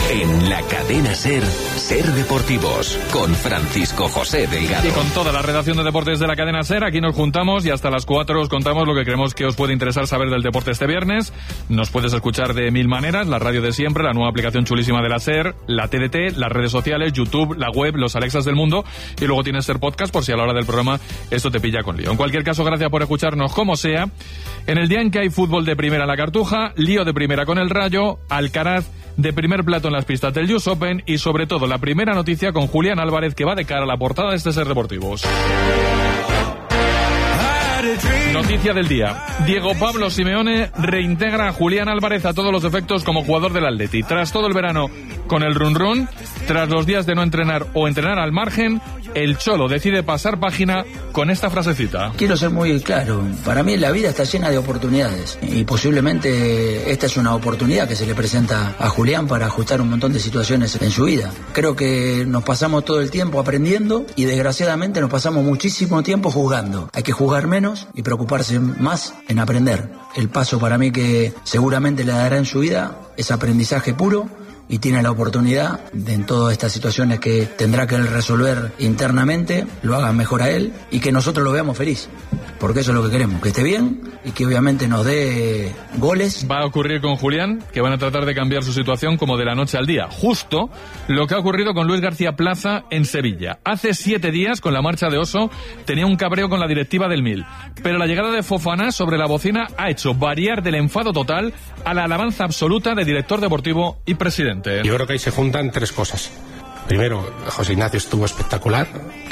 En la cadena SER, Ser Deportivos, con Francisco José Delgado. Y con toda la redacción de deportes de la cadena SER, aquí nos juntamos y hasta las 4 os contamos lo que creemos que os puede interesar saber del deporte este viernes. Nos puedes escuchar de mil maneras, la radio de siempre, la nueva aplicación chulísima de la SER, la TDT, las redes sociales, YouTube, la web, los Alexas del mundo, y luego tienes SER Podcast por si a la hora del programa esto te pilla con lío. En cualquier caso, gracias por escucharnos como sea. En el día en que hay fútbol de primera en la Cartuja, lío de primera con el Rayo, Alcaraz de primer plato en las pistas del US Open y sobre todo la primera noticia con Julián Álvarez, que va de cara a la portada de este Ser Deportivos. Noticia del día. Diego Pablo Simeone reintegra a Julián Álvarez a todos los efectos como jugador del Atleti. Tras todo el verano con el run-run, tras los días de no entrenar o entrenar al margen, el Cholo decide pasar página con esta frasecita. Quiero ser muy claro, para mí la vida está llena de oportunidades y posiblemente esta es una oportunidad que se le presenta a Julián para ajustar un montón de situaciones en su vida. Creo que nos pasamos todo el tiempo aprendiendo y desgraciadamente nos pasamos muchísimo tiempo jugando. Hay que jugar menos y preocuparse más en aprender. El paso para mí que seguramente le dará en su vida es aprendizaje puro y tiene la oportunidad de en todas estas situaciones que tendrá que él resolver internamente, lo hagan mejor a él y que nosotros lo veamos feliz. Porque eso es lo que queremos, que esté bien y que obviamente nos dé goles. Va a ocurrir con Julián, que van a tratar de cambiar su situación como de la noche al día. Justo lo que ha ocurrido con Luis García Plaza en Sevilla. Hace 7 días, con la marcha de Oso, tenía un cabreo con la directiva del Mil. Pero la llegada de Fofana sobre la bocina ha hecho variar del enfado total a la alabanza absoluta de director deportivo y presidente. Yo creo que ahí se juntan 3 cosas. Primero, José Ignacio estuvo espectacular,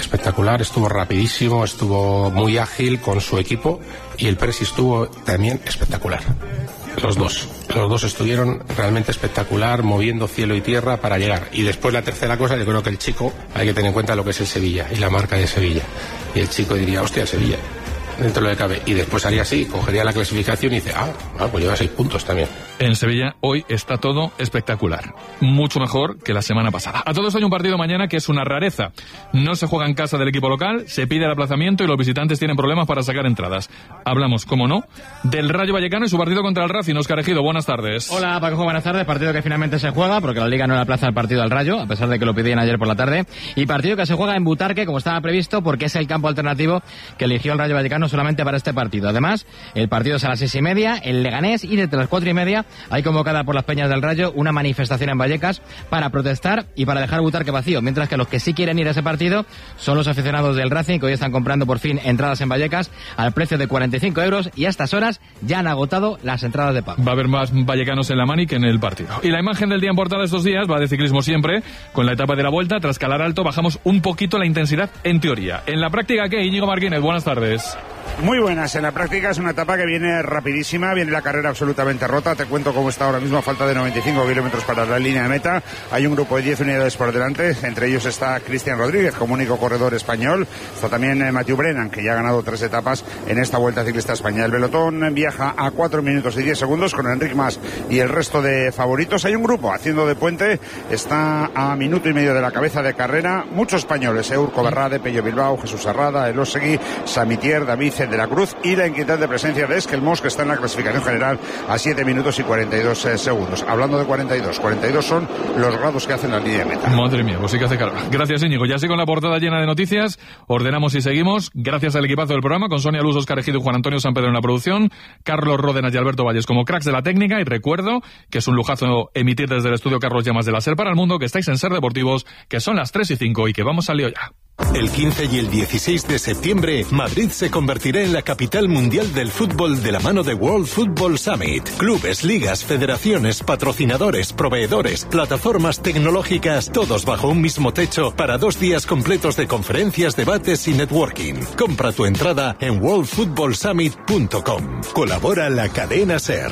estuvo rapidísimo, estuvo muy ágil con su equipo y el Presi estuvo también espectacular. Los dos estuvieron realmente espectacular, moviendo cielo y tierra para llegar. Y después la tercera cosa, yo creo que el chico, hay que tener en cuenta lo que es el Sevilla y la marca de Sevilla. Y el chico diría, hostia, Sevilla, dentro de lo que cabe. Y después haría así, cogería la clasificación y dice, pues lleva 6 puntos también. En Sevilla hoy está todo espectacular. Mucho mejor que la semana pasada. A todos hay un partido mañana que es una rareza. No se juega en casa del equipo local, se pide el aplazamiento y los visitantes tienen problemas para sacar entradas. Hablamos, como no, del Rayo Vallecano y su partido contra el Racing. Óscar Ejido, buenas tardes. Hola, Paco, buenas tardes. Partido que finalmente se juega porque la Liga no le aplaza el partido al Rayo, a pesar de que lo pedían ayer por la tarde. Y partido que se juega en Butarque, como estaba previsto, porque es el campo alternativo que eligió el Rayo Vallecano solamente para este partido. Además, el partido es a las 6:30, el Leganés, y desde las 4:30 hay convocada por las Peñas del Rayo una manifestación en Vallecas para protestar y para dejar Butarque vacío, mientras que los que sí quieren ir a ese partido son los aficionados del Racing, que hoy están comprando por fin entradas en Vallecas al precio de 45 euros y a estas horas ya han agotado las entradas de pago. Va a haber más vallecanos en la mani que en el partido. Y la imagen del día en portada estos días va de ciclismo siempre. Con la etapa de la Vuelta, tras Calar Alto, bajamos un poquito la intensidad en teoría. En la práctica, ¿qué? Íñigo Martínez, buenas tardes. Muy buenas, en la práctica es una etapa que viene rapidísima, viene la carrera absolutamente rota, te cuento cómo está ahora mismo a falta de 95 kilómetros para la línea de meta, hay un grupo de 10 unidades por delante, entre ellos está Cristian Rodríguez como único corredor español, está también Matthew Brennan, que ya ha ganado 3 etapas en esta Vuelta Ciclista España. El pelotón viaja a 4 minutos y 10 segundos con Enric Mas y el resto de favoritos. Hay un grupo haciendo de puente, está a minuto y medio de la cabeza de carrera, muchos españoles, Urco Berrade, Pello Bilbao, Jesús Arrada, Elosegui, Samitier, David de la Cruz y la inquietante presencia de Esquelmos, que está en la clasificación general a 7 minutos y 42 segundos. Hablando de 42 son los grados que hacen la línea de meta. Madre mía, pues sí que hace calor. Gracias, Íñigo. Ya así con la portada llena de noticias, ordenamos y seguimos. Gracias al equipazo del programa, con Sonia Luz, Óscar Ejido y Juan Antonio San Pedro en la producción, Carlos Ródenas y Alberto Valles como cracks de la técnica. Y recuerdo que es un lujazo emitir desde el estudio Carlos Llamas de la SER para el mundo, que estáis en Ser Deportivos, que son las 3:05 y que vamos al lío ya. El 15 y el 16 de septiembre, Madrid se convertirá en la capital mundial del fútbol de la mano de World Football Summit. Clubes, ligas, federaciones, patrocinadores, proveedores, plataformas tecnológicas, todos bajo un mismo techo para 2 días completos de conferencias, debates y networking. Compra tu entrada en worldfootballsummit.com. Colabora la cadena SER.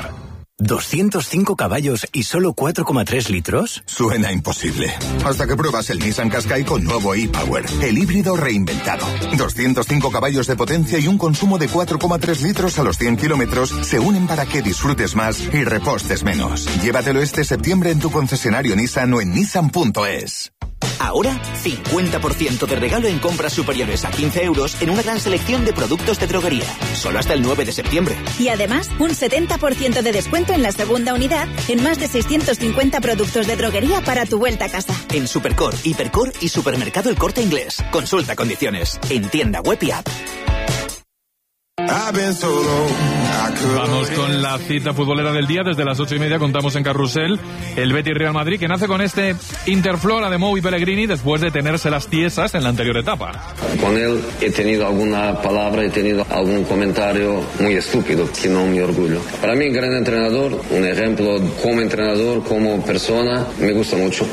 ¿205 caballos y solo 4,3 litros? Suena imposible. Hasta que pruebas el Nissan Qashqai con nuevo e-Power, el híbrido reinventado. 205 caballos de potencia y un consumo de 4,3 litros a los 100 kilómetros se unen para que disfrutes más y repostes menos. Llévatelo este septiembre en tu concesionario Nissan o en nissan.es. Ahora, 50% de regalo en compras superiores a 15 euros en una gran selección de productos de droguería. Solo hasta el 9 de septiembre. Y además, un 70% de descuento en la segunda unidad en más de 650 productos de droguería para tu vuelta a casa. En Supercor, Hipercor y Supermercado El Corte Inglés. Consulta condiciones. En tienda web y app. Vamos con la cita futbolera del día. Desde las 8:30 contamos en Carrusel el Betis Real Madrid, que nace con este Interflora de Mou y Pellegrini después de tenerse las tiesas en la anterior etapa. Con él he tenido alguna palabra, he tenido algún comentario muy estúpido que no me orgullo. Para mí, gran entrenador, un ejemplo como entrenador, como persona, me gusta mucho.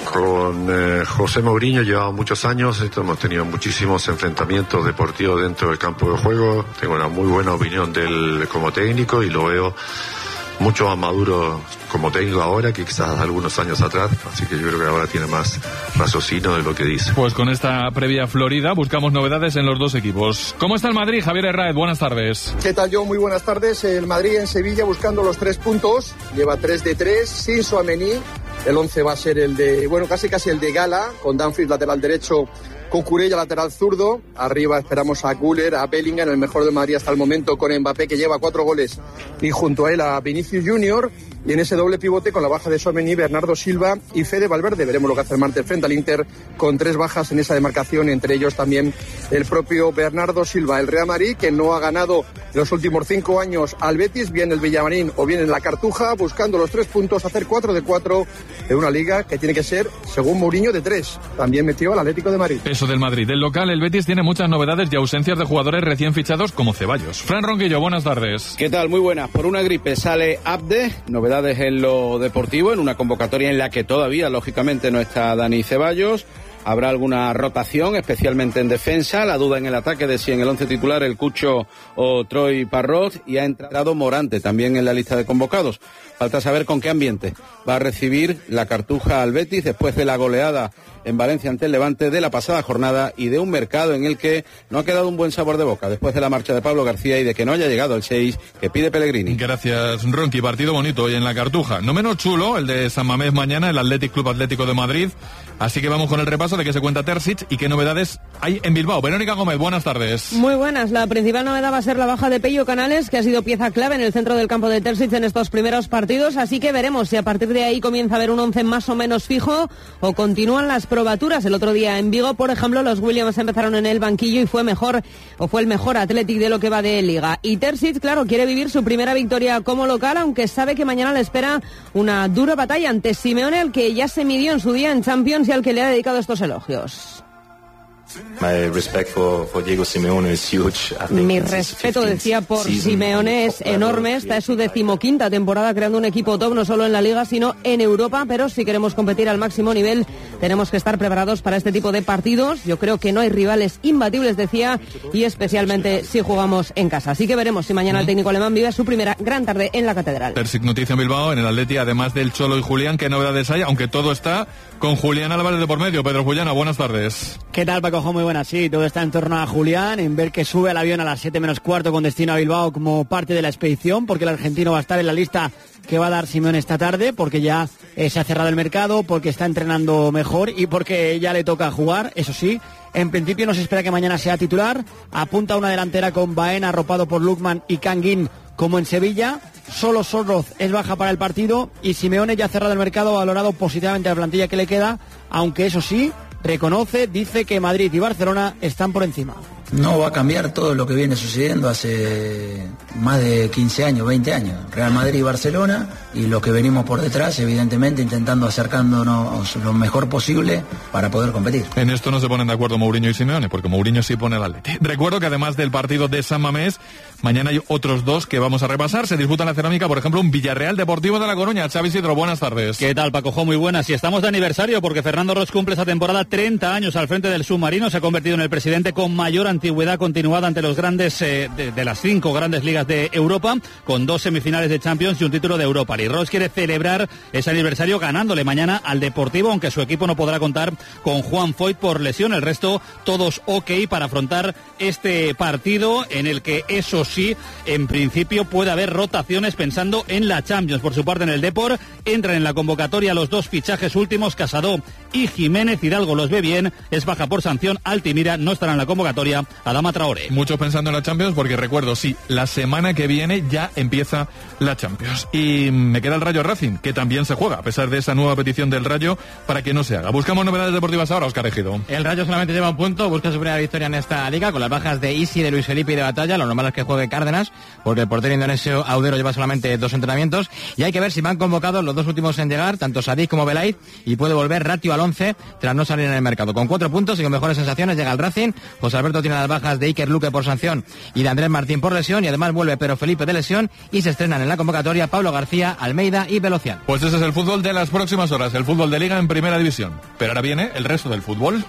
Con José Mourinho llevamos muchos años, hemos tenido muchísimos enfrentamientos deportivos dentro del campo de juego. Tengo una muy buena opinión de él como técnico y lo veo mucho más maduro como técnico ahora que quizás algunos años atrás, así que yo creo que ahora tiene más raciocinio de lo que dice. Pues con esta previa florida buscamos novedades en los dos equipos. ¿Cómo está el Madrid? Javier Herráez, buenas tardes. ¿Qué tal, John? Muy buenas tardes. El Madrid en Sevilla buscando los 3 puntos, lleva 3 de 3, sin Tchouaméni. El 11 va a ser el de, casi el de Gala, con Dumfries lateral derecho, Cucurella lateral zurdo. Arriba esperamos a Güler, a Bellingham, el mejor del Madrid hasta el momento, con Mbappé, que lleva 4 goles, y junto a él a Vinicius Junior. Y en ese doble pivote, con la baja de Tchouaméni, Bernardo Silva y Fede Valverde. Veremos lo que hace el martes frente al Inter, con 3 bajas en esa demarcación, entre ellos también el propio Bernardo Silva. El Real Madrid, que no ha ganado en los últimos 5 años al Betis, bien el Villamarín o bien en la Cartuja, buscando los 3 puntos, hacer 4 de 4 en una liga que tiene que ser, según Mourinho, de 3. También metió al Atlético de Madrid. Eso del Madrid. Del local, el Betis tiene muchas novedades y ausencias de jugadores recién fichados como Ceballos. Fran Ronquillo, buenas tardes. ¿Qué tal? Muy buenas. Por una gripe sale Abde, novedades en lo deportivo, en una convocatoria en la que todavía, lógicamente, no está Dani Ceballos. Habrá alguna rotación, especialmente en defensa, la duda en el ataque de si en el 11 titular el Cucho o Troy Parrot, y ha entrado Morante también en la lista de convocados. Falta saber con qué ambiente va a recibir la Cartuja al Betis después de la goleada en Valencia ante el Levante de la pasada jornada y de un mercado en el que no ha quedado un buen sabor de boca después de la marcha de Pablo García y de que no haya llegado el 6 que pide Pellegrini. Gracias, Ronqui. Partido bonito hoy en la Cartuja. No menos chulo el de San Mamés mañana, el Athletic Club Atlético de Madrid. Así que vamos con el repaso de qué se cuenta Terzic y qué novedades hay en Bilbao. Verónica Gómez, buenas tardes. Muy buenas. La principal novedad va a ser la baja de Pello Canales, que ha sido pieza clave en el centro del campo de Terzic en estos primeros partidos. Así que veremos si a partir de ahí comienza a haber un 11 más o menos fijo o continúan las probaturas. El otro día en Vigo, por ejemplo, los Williams empezaron en el banquillo y fue el mejor Athletic de lo que va de Liga. Y Terzic, claro, quiere vivir su primera victoria como local, aunque sabe que mañana le espera una dura batalla ante Simeone, al que ya se midió en su día en Champions y al que le ha dedicado estos elogios. Mi respeto, decía, por Simeone es enorme. Esta es su 15ª temporada creando un equipo top, no solo en la Liga, sino en Europa. Pero si queremos competir al máximo nivel, tenemos que estar preparados para este tipo de partidos. Yo creo que no hay rivales imbatibles, decía, y especialmente si jugamos en casa. Así que veremos si mañana el técnico alemán vive su primera gran tarde en la Catedral. Terzic, noticia en Bilbao, en el Atleti, además del Cholo y Julián, ¿qué novedades hay? Aunque todo está con Julián Álvarez de por medio. Pedro Juliana, buenas tardes. ¿Qué tal, Paco? Muy buenas, sí, todo está en torno a Julián, en ver que sube al avión a las 7 menos cuarto con destino a Bilbao como parte de la expedición, porque el argentino va a estar en la lista que va a dar Simeone esta tarde, porque ya se ha cerrado el mercado, porque está entrenando mejor y porque ya le toca jugar. Eso sí, en principio no se espera que mañana sea titular. Apunta a una delantera con Baena arropado por Lukman y Canguín como en Sevilla. Solo Sorloz es baja para el partido y Simeone ya ha cerrado el mercado, ha valorado positivamente la plantilla que le queda, aunque eso sí, dice que Madrid y Barcelona están por encima. No va a cambiar todo lo que viene sucediendo hace más de 15 años, 20 años. Real Madrid y Barcelona, y lo que venimos por detrás, evidentemente intentando acercándonos lo mejor posible para poder competir. En esto no se ponen de acuerdo Mourinho y Simeone, porque Mourinho sí pone el Atleti. Recuerdo que además del partido de San Mamés, mañana hay otros dos que vamos a repasar. Se disputa en la Cerámica, por ejemplo, un Villarreal Deportivo de La Coruña. Xavi Isidro, buenas tardes. ¿Qué tal, Paco? Muy buenas. Y estamos de aniversario porque Fernando Ros cumple esta temporada 30 años al frente del submarino. Se ha convertido en el presidente con mayor antigüedad antigüedad continuada ante los grandes de las 5 grandes ligas de Europa, con 2 semifinales de Champions y un título de Europa League. Ross quiere celebrar ese aniversario ganándole mañana al Deportivo, aunque su equipo no podrá contar con Juan Foyt por lesión. El resto todos ok para afrontar este partido, en el que eso sí, en principio puede haber rotaciones pensando en la Champions. Por su parte, en el Depor entran en la convocatoria los 2 fichajes últimos, Casado y Jiménez. Hidalgo los ve bien, es baja por sanción. Altimira no estará en la convocatoria. Adama Traoré. Muchos pensando en la Champions, porque recuerdo, sí, la semana que viene ya empieza la Champions. Y me queda el Rayo Racing, que también se juega, a pesar de esa nueva petición del Rayo para que no se haga. Buscamos novedades deportivas ahora, Óscar Ejido. El Rayo solamente lleva un punto, busca su primera victoria en esta liga, con las bajas de Isi, de Luis Felipe y de Batalla. Lo normal es que juegue Cárdenas, porque el portero indonesio Audero lleva solamente 2 entrenamientos. Y hay que ver si van convocados los 2 últimos en llegar, tanto Sadik como Belaiz, y puede volver Ratio al 11 tras no salir en el mercado. Con 4 puntos y con mejores sensaciones llega el Racing. José Alberto tiene las bajas de Iker Luque por sanción y de Andrés Martín por lesión, y además vuelve Pedro Felipe de lesión, y se estrenan en la convocatoria Pablo García, Almeida y Velocian. Pues ese es el fútbol de las próximas horas, el fútbol de Liga en Primera División. Pero ahora viene el resto del fútbol.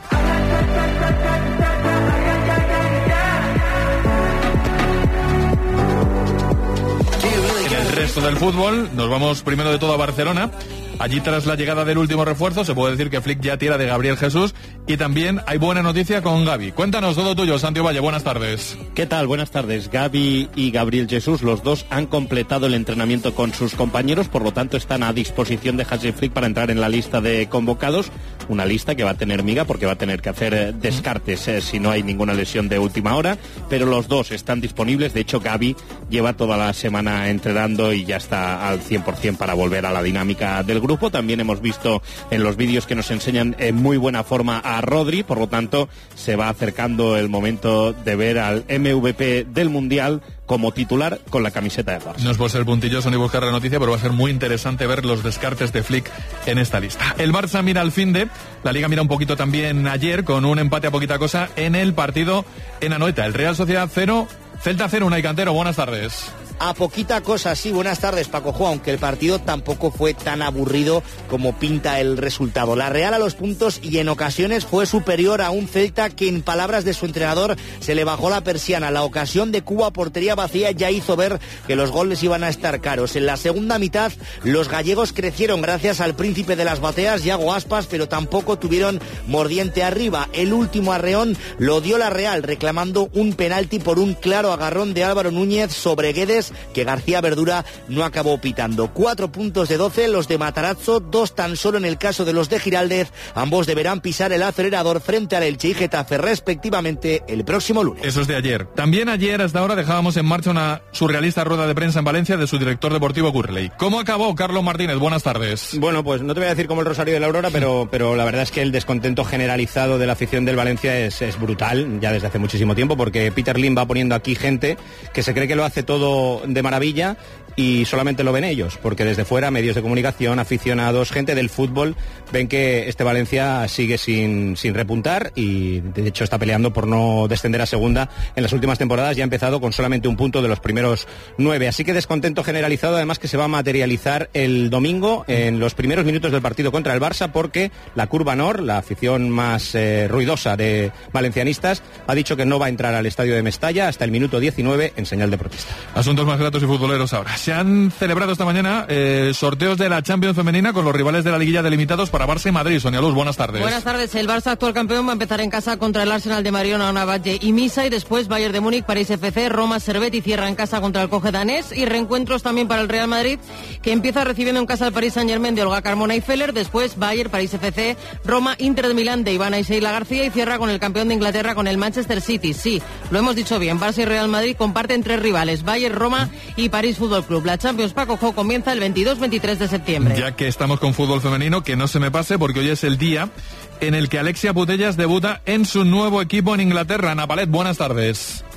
En el resto del fútbol nos vamos primero de todo a Barcelona. Allí, tras la llegada del último refuerzo, se puede decir que Flick ya tira de Gabriel Jesús, y también hay buena noticia con Gavi. Cuéntanos todo tuyo, Santi Valle, buenas tardes. ¿Qué tal? Buenas tardes. Gavi y Gabriel Jesús, los dos han completado el entrenamiento con sus compañeros, por lo tanto están a disposición de Hansi Flick para entrar en la lista de convocados, una lista que va a tener miga porque va a tener que hacer descartes si no hay ninguna lesión de última hora, pero los dos están disponibles. De hecho, Gavi lleva toda la semana entrenando y ya está al 100% para volver a la dinámica del grupo. También hemos visto en los vídeos que nos enseñan en muy buena forma a Rodri, por lo tanto se va acercando el momento de ver al MVP del Mundial como titular con la camiseta de Barça. No es por ser puntilloso ni buscar la noticia, pero va a ser muy interesante ver los descartes de Flick en esta lista. El Barça mira al finde, la Liga mira un poquito también ayer, con un empate a poquita cosa en el partido en Anoeta. El Real Sociedad 0, Celta 0, Unai Cantero, buenas tardes. A poquita cosa, sí, buenas tardes, Paco Jo, aunque el partido tampoco fue tan aburrido como pinta el resultado. La Real a los puntos y en ocasiones fue superior a un Celta que, en palabras de su entrenador, se le bajó la persiana. La ocasión de Cuba, portería vacía, ya hizo ver que los goles iban a estar caros. En la segunda mitad, los gallegos crecieron gracias al príncipe de las bateas, Yago Aspas, pero tampoco tuvieron mordiente arriba. El último arreón lo dio la Real, reclamando un penalti por un claro agarrón de Álvaro Núñez sobre Guedes, que García Verdura no acabó pitando. 4 puntos de 12 los de Matarazzo, 2 tan solo en el caso de los de Giraldez. Ambos deberán pisar el acelerador frente al Elche y Getafe respectivamente el próximo lunes. Eso es de ayer. También ayer hasta ahora dejábamos en marcha una surrealista rueda de prensa en Valencia de su director deportivo Gurley. ¿Cómo acabó, Carlos Martínez? Buenas tardes. Bueno, pues no te voy a decir como el Rosario de la Aurora, pero la verdad es que el descontento generalizado de la afición del Valencia es brutal, ya desde hace muchísimo tiempo, porque Peter Lim va poniendo aquí gente que se cree que lo hace todo de maravilla y solamente lo ven ellos, porque desde fuera medios de comunicación, aficionados, gente del fútbol ven que este Valencia sigue sin repuntar y de hecho está peleando por no descender a segunda en las últimas temporadas. Ya ha empezado con solamente un punto de los primeros 9, así que descontento generalizado, además que se va a materializar el domingo en los primeros minutos del partido contra el Barça, porque la Curva Nord, la afición más ruidosa de valencianistas, ha dicho que no va a entrar al estadio de Mestalla hasta el minuto 19 en señal de protesta. Asuntos más gratos y futboleros ahora. Se han celebrado esta mañana sorteos de la Champions femenina con los rivales de la liguilla delimitados para Barça y Madrid. Sonia Luz, buenas tardes. Buenas tardes. El Barça, actual campeón, va a empezar en casa contra el Arsenal de Mariona, Navalle y Misa, y después Bayern de Múnich, París FC, Roma, Servette, y cierra en casa contra el Coge danés. Y reencuentros también para el Real Madrid, que empieza recibiendo en casa al Paris Saint-Germain de Olga Carmona y Feller, después Bayern, París FC, Roma, Inter de Milán de Ivana y Sheila García, y cierra con el campeón de Inglaterra, con el Manchester City. Sí, lo hemos dicho bien, Barça y Real Madrid comparten 3 rivales, Bayern, Roma y París Fútbol Club. La Champions, Paco Jo, comienza el 22-23 de septiembre. Ya que estamos con fútbol femenino, que no se me pase, porque hoy es el día en el que Alexia Putellas debuta en su nuevo equipo en Inglaterra. Ana Palet, buenas tardes.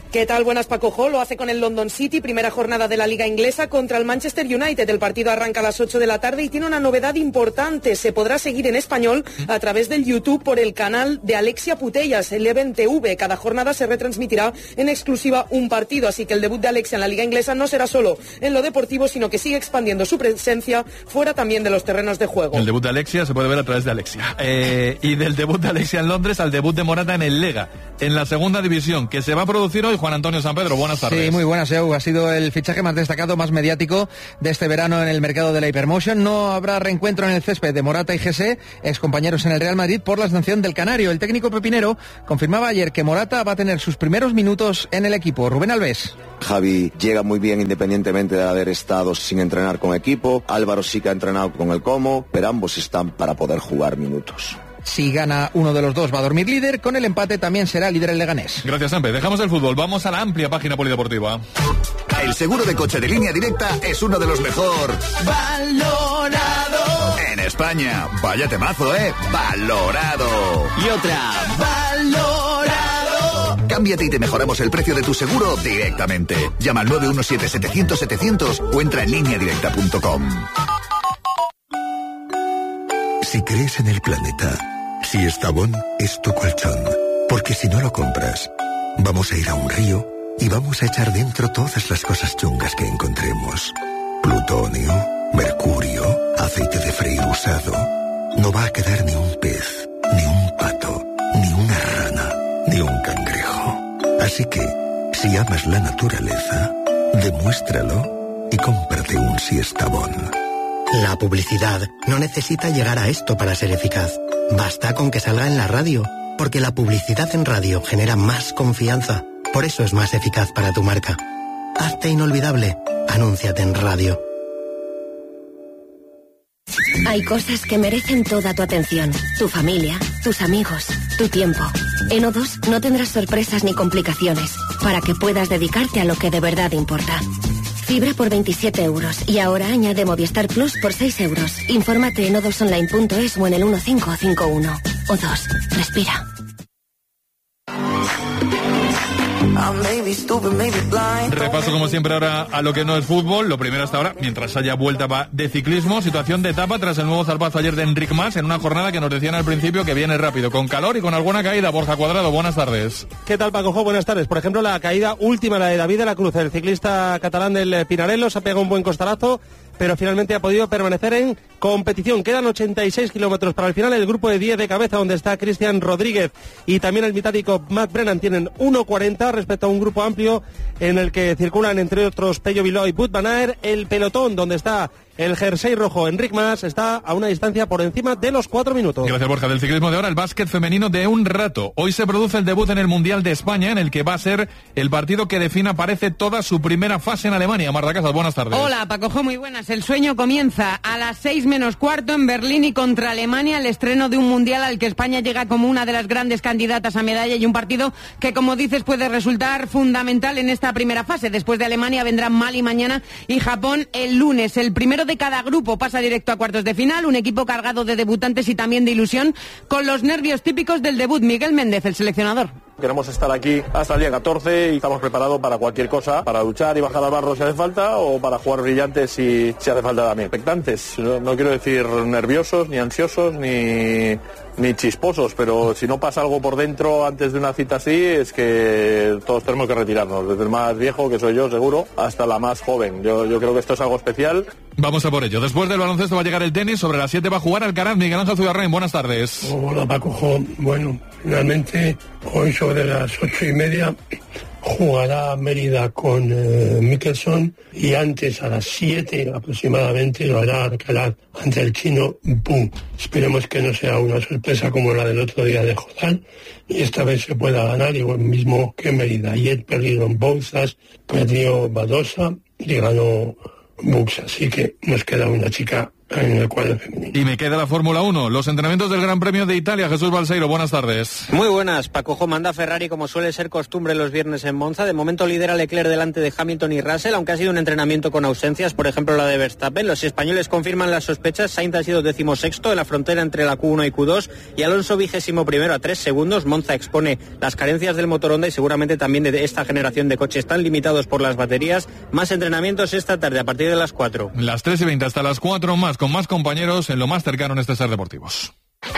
¿Qué tal? Buenas, Paco. Lo hace con el London City, primera jornada de la Liga Inglesa contra el Manchester United. El partido arranca a las 8 de la tarde y tiene una novedad importante. Se podrá seguir en español a través del YouTube por el canal de Alexia Putellas, Eleven TV. Cada jornada se retransmitirá en exclusiva un partido, así que el debut de Alexia en la Liga Inglesa no será solo en lo deportivo, sino que sigue expandiendo su presencia fuera también de los terrenos de juego. El debut de Alexia se puede ver a través de Alexia. Y del debut de Alexia en Londres al debut de Morata en el Lega, en la segunda división, que se va a producir hoy. Juan Antonio San Pedro, buenas tardes. Sí, muy buenas, Eug. Ha sido el fichaje más destacado, más mediático de este verano en el mercado de la Hypermotion. No habrá reencuentro en el césped de Morata y Jesse, excompañeros en el Real Madrid, por la sanción del Canario. El técnico pepinero confirmaba ayer que Morata va a tener sus primeros minutos en el equipo. Rubén Alves. Javi llega muy bien independientemente de haber estado sin entrenar con equipo. Álvaro sí que ha entrenado con el Como, pero ambos están para poder jugar minutos. Si gana uno de los dos va a dormir líder, con el empate también será líder el Leganés. Gracias, Sampe. Dejamos el fútbol, vamos a la amplia página polideportiva. El seguro de coche de Línea Directa es uno de los mejor valorado en España. Vaya temazo, valorado. Y otra, valorado. Cámbiate y te mejoramos el precio de tu seguro directamente. Llama al 917-700-700 o entra en lineadirecta.com. Si crees en el planeta, si Estavón es tu colchón, porque si no lo compras, vamos a ir a un río y vamos a echar dentro todas las cosas chungas que encontremos. Plutonio, mercurio, aceite de freír usado. No va a quedar ni un pez, ni un pato, ni una rana, ni un cangrejo. Así que, si amas la naturaleza, demuéstralo y cómprate un Siestabón. La publicidad no necesita llegar a esto para ser eficaz. Basta con que salga en la radio, porque la publicidad en radio genera más confianza. Por eso es más eficaz para tu marca. Hazte inolvidable. Anúnciate en radio. Hay cosas que merecen toda tu atención. Tu familia, tus amigos, tu tiempo. En O2 no tendrás sorpresas ni complicaciones, para que puedas dedicarte a lo que de verdad importa. Fibra por 27 euros y ahora añade Movistar Plus por 6 euros. Infórmate en odosonline.es o en el 1551. O2, respira. Repaso como siempre ahora a lo que no es fútbol. Lo primero hasta ahora, mientras haya vuelta de ciclismo, situación de etapa tras el nuevo zarpazo ayer de Enric Mas en una jornada que nos decían al principio que viene rápido, con calor y con alguna caída. Borja Cuadrado, buenas tardes. ¿Qué tal, Paco? Buenas tardes. Por ejemplo, la caída última, la de David de la Cruz, el ciclista catalán del Pinarello, se ha pegado un buen costalazo, pero finalmente ha podido permanecer en competición. Quedan 86 kilómetros para el final. El grupo de 10 de cabeza, donde está Cristian Rodríguez y también el británico Matt Brennan, tienen 1.40 respecto a un grupo amplio en el que circulan, entre otros, Pello Bilbao y Wout van Aert. El pelotón, donde está el jersey rojo Enric Mas, está a una distancia por encima de los 4 minutos. Gracias, Borja. Del ciclismo de ahora, el básquet femenino de un rato. Hoy se produce el debut en el Mundial de España, en el que va a ser el partido que defina, parece, toda su primera fase en Alemania. Marta Casas, buenas tardes. Hola, Paco, muy buenas. El sueño comienza a las 6:15 en Berlín y contra Alemania, el estreno de un Mundial al que España llega como una de las grandes candidatas a medalla, y un partido que, como dices, puede resultar fundamental en esta primera fase. Después de Alemania vendrán Mali mañana y Japón el lunes. El primero de cada grupo pasa directo a cuartos de final, un equipo cargado de debutantes y también de ilusión, con los nervios típicos del debut. Miguel Méndez, el seleccionador. Queremos estar aquí hasta el día 14 y estamos preparados para cualquier cosa, para luchar y bajar al barro si hace falta, o para jugar brillantes si hace falta también. Expectantes, no quiero decir nerviosos, ni ansiosos, ni chisposos, pero si no pasa algo por dentro antes de una cita así, es que todos tenemos que retirarnos, desde el más viejo, que soy yo seguro, hasta la más joven. Yo creo que esto es algo especial. Vamos a por ello. Después del baloncesto va a llegar el tenis. Sobre las 7 va a jugar Alcaraz. Miguel Ángel Zugarrain, buenas tardes. Hola, Paco. Bueno, finalmente hoy sobre las 8:30 jugará Mérida con Mickelson, y antes, a las 7 aproximadamente, lo hará Alcaraz ante el chino Pu. Esperemos que no sea una sorpresa como la del otro día de Jordán, y esta vez se pueda ganar igual mismo que Mérida. Ayer perdieron Bouzas, perdió Badosa y ganó Bux, así que nos queda una chica en el cuadro femenino. Y me queda la Fórmula 1, los entrenamientos del Gran Premio de Italia. Jesús Balseiro, buenas tardes. Muy buenas. Paco, manda Ferrari como suele ser costumbre los viernes en Monza. De momento lidera Leclerc delante de Hamilton y Russell, aunque ha sido un entrenamiento con ausencias, por ejemplo la de Verstappen. Los españoles confirman las sospechas. Sainz ha sido 16º en la frontera entre la Q1 y Q2 y Alonso 21º a 3 segundos. Monza expone las carencias del motor Honda y seguramente también de esta generación de coches tan limitados por las baterías. Más entrenamientos esta tarde a partir de las 4. Las 3:20 hasta las 4 más, con más compañeros en lo más cercano en este Ser Deportivos.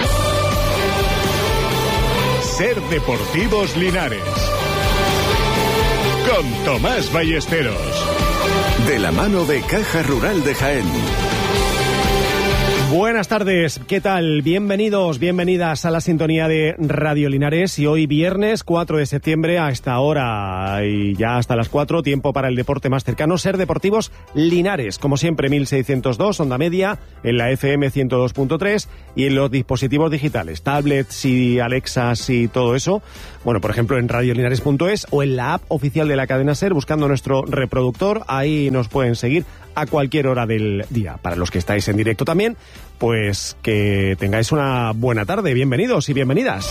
Ser Deportivos Linares con Tomás Ballesteros, de la mano de Caja Rural de Jaén. Buenas tardes, ¿qué tal? Bienvenidos, bienvenidas a la sintonía de Radio Linares y hoy viernes 4 de septiembre a esta hora y ya hasta las 4, tiempo para el deporte más cercano, Ser Deportivos Linares, como siempre 1602, onda media, en la FM 102.3 y en los dispositivos digitales, tablets y Alexas y todo eso, bueno, por ejemplo en radiolinares.es o en la app oficial de la cadena Ser, buscando nuestro reproductor, ahí nos pueden seguir a cualquier hora del día. Para los que estáis en directo también, pues que tengáis una buena tarde, bienvenidos y bienvenidas.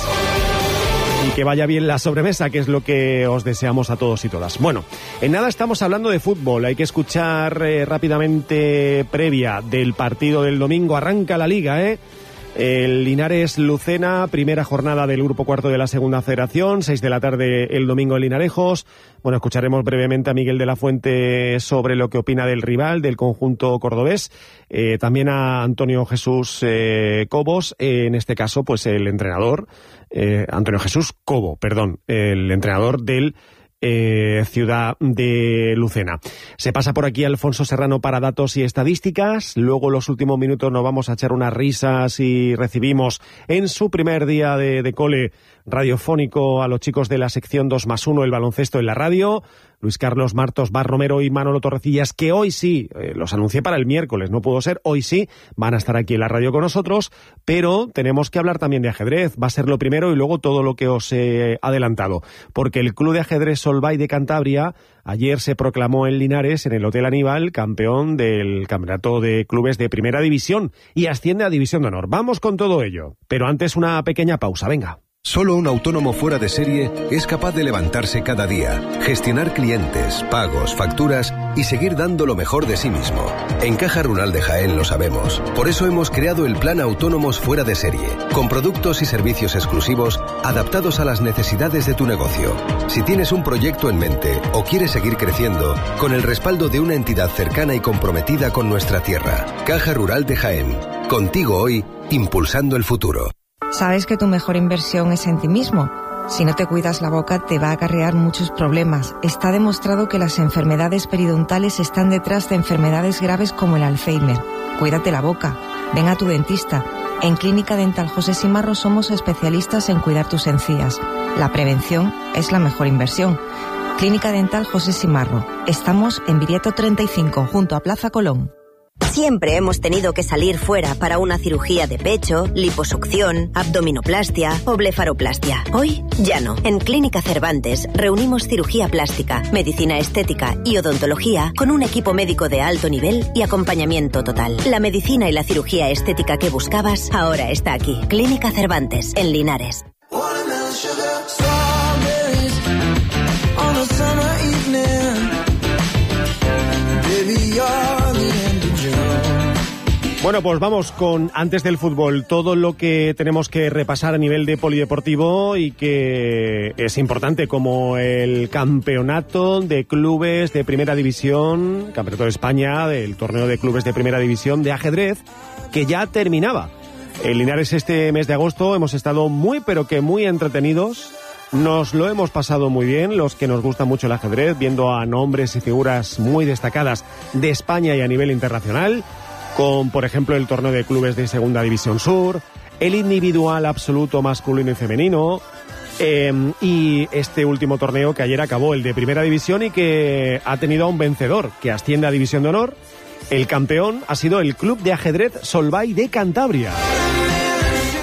Y que vaya bien la sobremesa, que es lo que os deseamos a todos y todas. Bueno, en nada estamos hablando de fútbol, hay que escuchar rápidamente previa del partido del domingo, arranca la Liga, El Linares-Lucena, primera jornada del grupo cuarto de la segunda federación, 6 de la tarde el domingo en Linarejos. Bueno, escucharemos brevemente a Miguel de la Fuente sobre lo que opina del rival, del conjunto cordobés. También a Antonio Jesús Cobos, en este caso, pues el entrenador, Antonio Jesús Cobo, perdón, el entrenador del Ciudad de Lucena. Se pasa por aquí Alfonso Serrano para datos y estadísticas. Luego los últimos minutos nos vamos a echar unas risas y recibimos en su primer día de cole radiofónico a los chicos de la sección 2+1, el baloncesto en la radio. Luis Carlos Martos, Bar Romero y Manolo Torrecillas, que hoy sí, los anuncié para el miércoles, no pudo ser, hoy sí, van a estar aquí en la radio con nosotros, pero tenemos que hablar también de ajedrez, va a ser lo primero y luego todo lo que os he adelantado, porque el Club de Ajedrez Solvay de Cantabria ayer se proclamó en Linares, en el Hotel Aníbal, campeón del Campeonato de Clubes de Primera División y asciende a División de Honor. Vamos con todo ello, pero antes una pequeña pausa, venga. Solo un autónomo fuera de serie es capaz de levantarse cada día, gestionar clientes, pagos, facturas y seguir dando lo mejor de sí mismo. En Caja Rural de Jaén lo sabemos. Por eso hemos creado el Plan Autónomos Fuera de Serie, con productos y servicios exclusivos adaptados a las necesidades de tu negocio. Si tienes un proyecto en mente o quieres seguir creciendo, con el respaldo de una entidad cercana y comprometida con nuestra tierra. Caja Rural de Jaén. Contigo hoy, impulsando el futuro. Sabes que tu mejor inversión es en ti mismo. Si no te cuidas la boca te va a acarrear muchos problemas. Está demostrado que las enfermedades periodontales están detrás de enfermedades graves como el Alzheimer. Cuídate la boca. Ven a tu dentista. En Clínica Dental José Simarro somos especialistas en cuidar tus encías. La prevención es la mejor inversión. Clínica Dental José Simarro. Estamos en Viriato 35, junto a Plaza Colón. Siempre hemos tenido que salir fuera para una cirugía de pecho, liposucción, abdominoplastia o blefaroplastia. Hoy ya no. En Clínica Cervantes reunimos cirugía plástica, medicina estética y odontología con un equipo médico de alto nivel y acompañamiento total. La medicina y la cirugía estética que buscabas ahora está aquí. Clínica Cervantes, en Linares. Bueno, pues vamos con, antes del fútbol, todo lo que tenemos que repasar a nivel de polideportivo y que es importante, como el campeonato de clubes de primera división, campeonato de España, del torneo de clubes de primera división de ajedrez, que ya terminaba. En Linares este mes de agosto hemos estado muy, pero que muy entretenidos. Nos lo hemos pasado muy bien, los que nos gusta mucho el ajedrez, viendo a nombres y figuras muy destacadas de España y a nivel internacional, con, por ejemplo, el torneo de clubes de Segunda División Sur, el individual absoluto masculino y femenino, y este último torneo que ayer acabó, el de Primera División, y que ha tenido a un vencedor que asciende a División de Honor. El campeón ha sido el Club de Ajedrez Solvay de Cantabria,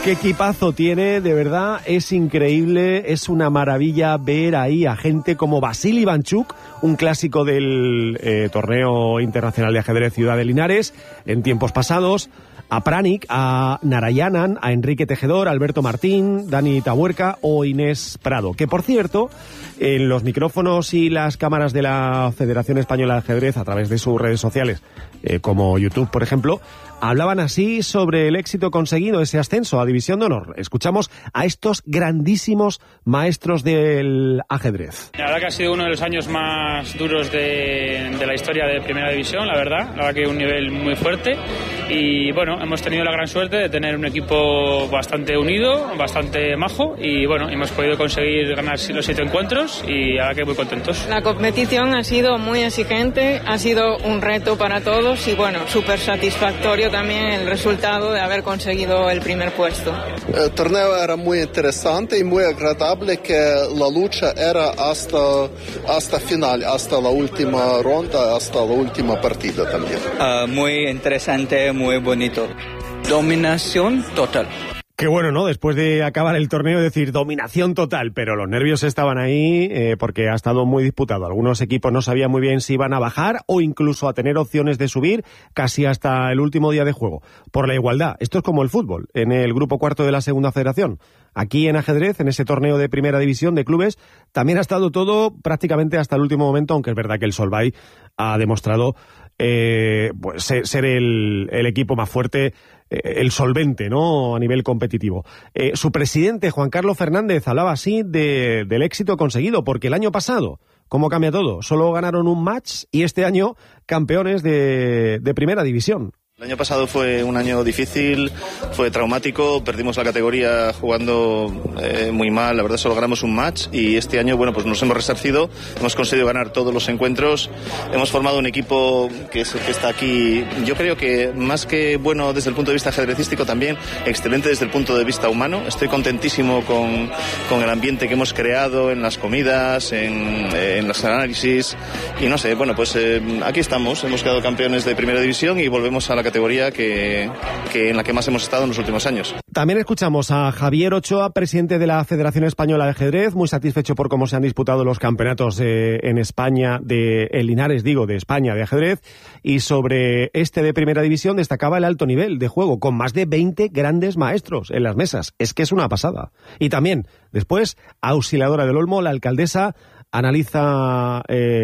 Qué equipazo tiene, de verdad, es increíble, es una maravilla ver ahí a gente como Vasily Ivanchuk, un clásico del torneo internacional de ajedrez Ciudad de Linares en tiempos pasados, a Pranik, a Narayanan, a Enrique Tejedor, Alberto Martín, Dani Tabuerca o Inés Prado, que por cierto, en los micrófonos y las cámaras de la Federación Española de Ajedrez, a través de sus redes sociales, como YouTube, por ejemplo, hablaban así sobre el éxito conseguido, ese ascenso a División de Honor. Escuchamos a estos grandísimos maestros del ajedrez. La verdad que ha sido uno de los años más duros de la historia de Primera División, la verdad que un nivel muy fuerte y bueno, hemos tenido la gran suerte de tener un equipo bastante unido, bastante majo y bueno, hemos podido conseguir ganar los 7 encuentros y la verdad que muy contentos. La competición ha sido muy exigente, ha sido un reto para todos y bueno, súper satisfactorio también el resultado de haber conseguido el primer puesto. El torneo era muy interesante y muy agradable, que la lucha era hasta final, hasta la última ronda, hasta la última partida también. Muy interesante, muy bonito. Dominación total. Qué bueno, ¿no? Después de acabar el torneo, decir dominación total, pero los nervios estaban ahí porque ha estado muy disputado. Algunos equipos no sabían muy bien si iban a bajar o incluso a tener opciones de subir casi hasta el último día de juego. Por la igualdad, esto es como el fútbol, en el grupo cuarto de la segunda federación. Aquí en ajedrez, en ese torneo de primera división de clubes, también ha estado todo prácticamente hasta el último momento, aunque es verdad que el Solvay ha demostrado pues ser el equipo más fuerte, el solvente, ¿no?, a nivel competitivo. Su presidente, Juan Carlos Fernández, hablaba así del éxito conseguido, porque el año pasado, ¿cómo cambia todo? Solo ganaron un match y este año campeones de primera división. El año pasado fue un año difícil, fue traumático, perdimos la categoría jugando muy mal, la verdad solo ganamos un match y este año, bueno, pues nos hemos resarcido, hemos conseguido ganar todos los encuentros, hemos formado un equipo que está aquí, yo creo que más que bueno desde el punto de vista ajedrecístico, también excelente desde el punto de vista humano. Estoy contentísimo con el ambiente que hemos creado en las comidas, en los análisis y no sé, bueno, pues aquí estamos, hemos quedado campeones de primera división y volvemos a la categoría que en la que más hemos estado en los últimos años. También escuchamos a Javier Ochoa, presidente de la Federación Española de Ajedrez, muy satisfecho por cómo se han disputado los campeonatos en España, en Linares, de España de ajedrez, y sobre este de primera división destacaba el alto nivel de juego, con más de 20 grandes maestros en las mesas. Es que es una pasada. Y también, después, Auxiliadora del Olmo, la alcaldesa, analiza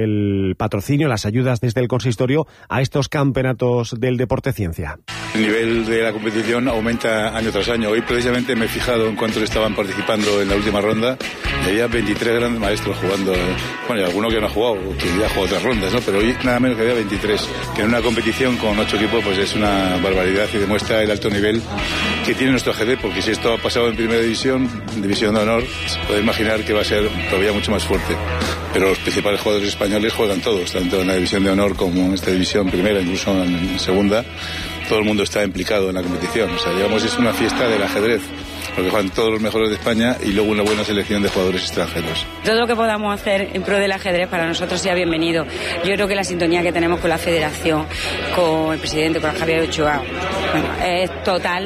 el patrocinio, las ayudas desde el consistorio a estos campeonatos del deporte ciencia. El nivel de la competición aumenta año tras año. Hoy precisamente me he fijado en cuántos estaban participando en la última ronda y había 23 grandes maestros jugando. Bueno, y alguno que no ha jugado, que ya ha jugado otras rondas, ¿no? Pero hoy nada menos que había 23. Que en una competición con 8 equipos pues es una barbaridad y demuestra el alto nivel que tiene nuestro ajedrez, porque si esto ha pasado en primera división, división de honor, se puede imaginar que va a ser todavía mucho más fuerte. Pero los principales jugadores españoles juegan todos, tanto en la división de honor como en esta división primera, incluso en segunda. Todo el mundo está implicado en la competición. O sea, digamos, es una fiesta del ajedrez, porque juegan todos los mejores de España y luego una buena selección de jugadores extranjeros. Todo lo que podamos hacer en pro del ajedrez para nosotros sea bienvenido. Yo creo que la sintonía que tenemos con la federación, con el presidente, con Javier Ochoa, bueno, es total,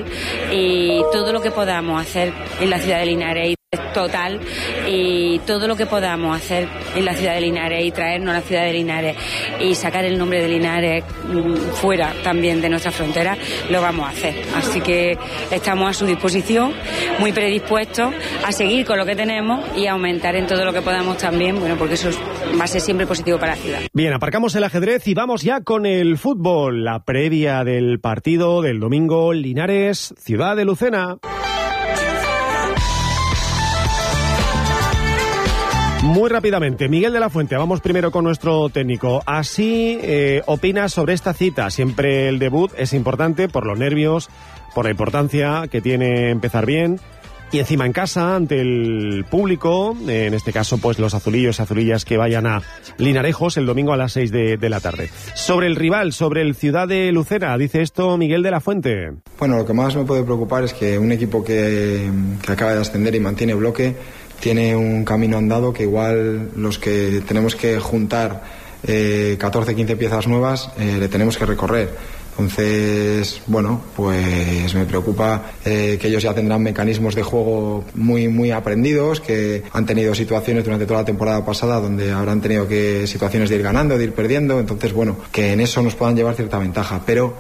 y todo lo que podamos hacer en la ciudad de Linares es total, y todo lo que podamos hacer en la ciudad de Linares y traernos a la ciudad de Linares y sacar el nombre de Linares fuera también de nuestra frontera, lo vamos a hacer. Así que estamos a su disposición, muy predispuestos a seguir con lo que tenemos y a aumentar en todo lo que podamos también, bueno, porque eso va a ser siempre positivo para la ciudad. Bien, aparcamos el ajedrez y vamos ya con el fútbol, la previa del partido del domingo, Linares, Ciudad de Lucena. Muy rápidamente, Miguel de la Fuente, vamos primero con nuestro técnico. Así opinas sobre esta cita. Siempre el debut es importante por los nervios, por la importancia que tiene empezar bien. Y encima en casa, ante el público, en este caso pues los azulillos y azulillas que vayan a Linarejos el domingo a las 6 de la tarde. Sobre el rival, sobre el Ciudad de Lucena, dice esto Miguel de la Fuente. Bueno, lo que más me puede preocupar es que un equipo que acaba de ascender y mantiene bloque tiene un camino andado que igual los que tenemos que juntar 14-15 piezas nuevas le tenemos que recorrer. Entonces, bueno, pues me preocupa que ellos ya tendrán mecanismos de juego muy aprendidos, que han tenido situaciones durante toda la temporada pasada donde habrán tenido situaciones de ir ganando, de ir perdiendo. Entonces, bueno, que en eso nos puedan llevar cierta ventaja. Pero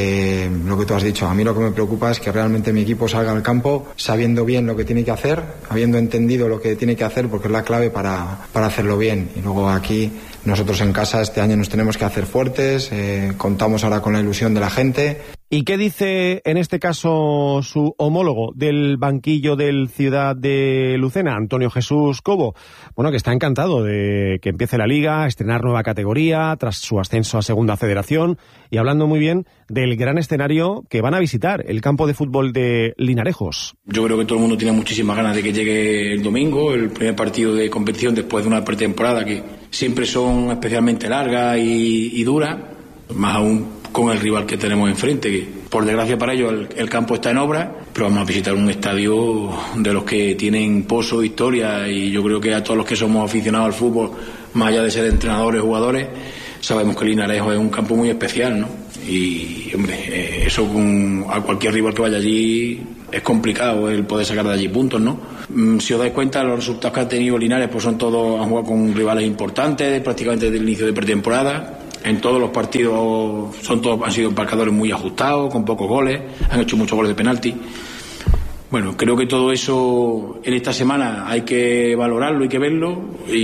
lo que tú has dicho, a mí lo que me preocupa es que realmente mi equipo salga al campo sabiendo bien lo que tiene que hacer, habiendo entendido lo que tiene que hacer, porque es la clave para hacerlo bien. Y luego aquí nosotros en casa este año nos tenemos que hacer fuertes, contamos ahora con la ilusión de la gente. ¿Y qué dice en este caso su homólogo del banquillo del Ciudad de Lucena, Antonio Jesús Cobo? Bueno, que está encantado de que empiece la Liga, estrenar nueva categoría tras su ascenso a Segunda Federación, y hablando muy bien del gran escenario que van a visitar, el campo de fútbol de Linarejos. Yo creo que todo el mundo tiene muchísimas ganas de que llegue el domingo, el primer partido de competición después de una pretemporada que siempre son especialmente largas y duras, más aún con el rival que tenemos enfrente, que por desgracia para ellos el campo está en obra, pero vamos a visitar un estadio de los que tienen pozo, historia, y yo creo que a todos los que somos aficionados al fútbol, más allá de ser entrenadores, jugadores, sabemos que Linarejos es un campo muy especial, ¿no? Y, hombre, eso a cualquier rival que vaya allí es complicado el poder sacar de allí puntos, ¿no? Si os dais cuenta, los resultados que ha tenido Linares pues han jugado con rivales importantes, prácticamente desde el inicio de pretemporada. En todos los partidos han sido marcadores muy ajustados, con pocos goles, han hecho muchos goles de penalti. Bueno, creo que todo eso en esta semana hay que valorarlo, hay que verlo,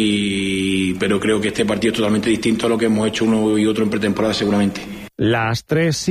pero creo que este partido es totalmente distinto a lo que hemos hecho uno y otro en pretemporada seguramente. Las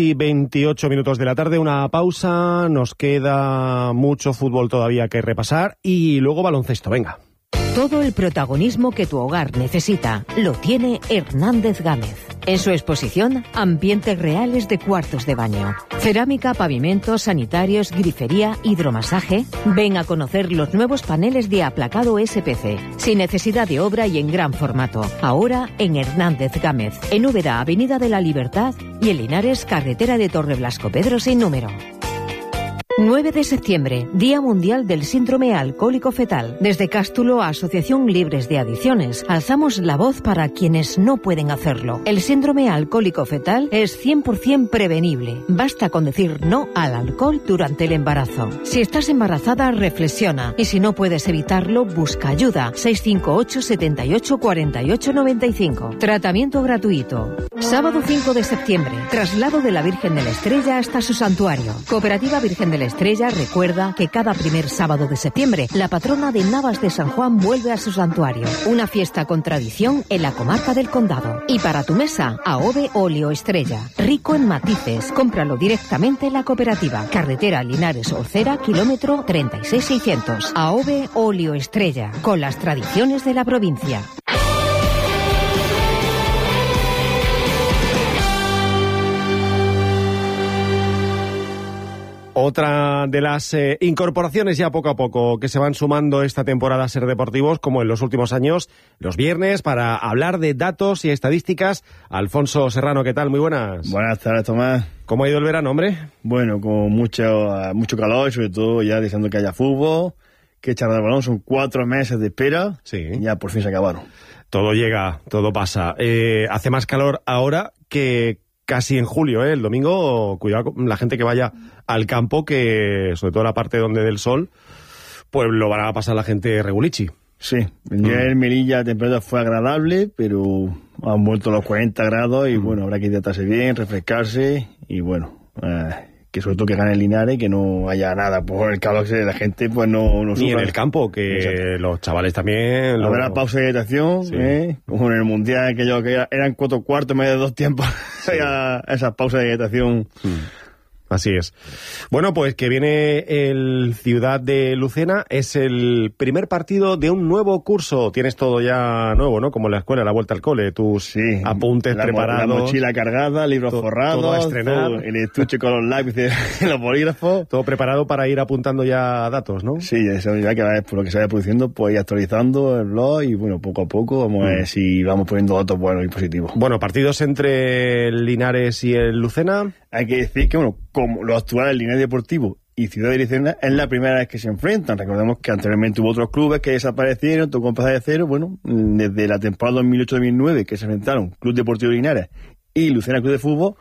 3:28 de la tarde, una pausa, nos queda mucho fútbol todavía que repasar y luego baloncesto, venga. Todo el protagonismo que tu hogar necesita lo tiene Hernández Gámez. En su exposición, ambientes reales de cuartos de baño. Cerámica, pavimentos, sanitarios, grifería, hidromasaje. Ven a conocer los nuevos paneles de aplacado SPC, sin necesidad de obra y en gran formato. Ahora en Hernández Gámez, en Úbeda, Avenida de la Libertad, y en Linares, carretera de Torreblasco Pedro sin número. 9 de septiembre, Día Mundial del Síndrome Alcohólico Fetal. Desde Cástulo, Asociación Libres de Adicciones, alzamos la voz para quienes no pueden hacerlo. El síndrome alcohólico fetal es 100% prevenible. Basta con decir no al alcohol durante el embarazo. Si estás embarazada, reflexiona. Y si no puedes evitarlo, busca ayuda. 658 78 48 95. Tratamiento gratuito. Sábado 5 de septiembre, traslado de la Virgen de la Estrella hasta su santuario. Cooperativa Virgen de la Estrella recuerda que cada primer sábado de septiembre la patrona de Navas de San Juan vuelve a su santuario. Una fiesta con tradición en la comarca del Condado. Y para tu mesa, AOVE Óleo Estrella. Rico en matices. Cómpralo directamente en la cooperativa. Carretera Linares Orcera, kilómetro 36600. AOVE Óleo Estrella. Con las tradiciones de la provincia. Otra de las incorporaciones ya poco a poco que se van sumando esta temporada a Ser Deportivos, como en los últimos años, los viernes, para hablar de datos y estadísticas. Alfonso Serrano, ¿qué tal? Muy buenas. Buenas tardes, Tomás. ¿Cómo ha ido el verano, hombre? Bueno, con mucho calor y sobre todo ya deseando que haya fútbol, que echar de balón. Son 4 meses de espera y ya por fin se acabaron. Todo llega, todo pasa. Hace más calor ahora que casi en julio, El domingo, cuidado con la gente que vaya al campo, que sobre todo la parte donde del sol, pues lo van a pasar la gente regulichi. Sí, ya en Melilla la temperatura fue agradable, pero han vuelto los 40 grados y bueno, habrá que hidratarse bien, refrescarse y bueno, que sobre todo que gane el Linares y que no haya nada por el calor que la gente pues no ni sufra. En el campo, que exacto. Los chavales también... Habrá pausa de hidratación, sí. Como en el Mundial, que eran 4 cuartos en medio de 2 tiempos, sí. Esas pausas de hidratación... Así es. Bueno, pues que viene el Ciudad de Lucena, es el primer partido de un nuevo curso. Tienes todo ya nuevo, ¿no? Como en la escuela, la vuelta al cole, tus apuntes preparados. La mochila cargada, libros forrados, todo a estrenar. Todo, el estuche con los lápices, los bolígrafos. Todo preparado para ir apuntando ya datos, ¿no? Sí, eso ya que por lo que se vaya produciendo, pues ir actualizando el blog y bueno, poco a poco vamos a ver si vamos poniendo datos buenos y positivos. Bueno, partidos entre el Linares y el Lucena. Hay que decir que, bueno, como los actuales Linares Deportivo y Ciudad de Lucena es la primera vez que se enfrentan. Recordemos que anteriormente hubo otros clubes que desaparecieron, tocó empezar de cero. Bueno, desde la temporada 2008-2009 que se enfrentaron Club Deportivo Linares y Lucena Club de Fútbol,